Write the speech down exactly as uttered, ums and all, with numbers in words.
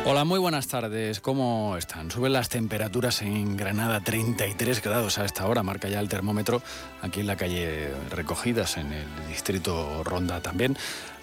Hola, muy buenas tardes. ¿Cómo están? Suben las temperaturas en Granada, treinta y tres grados a esta hora, marca ya el termómetro aquí en la calle Recogidas, en el distrito Ronda también.